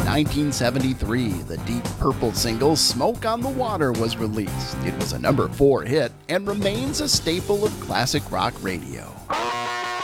1973, the Deep Purple single Smoke on the Water was released. It was a number 4 hit and remains a staple of classic rock radio.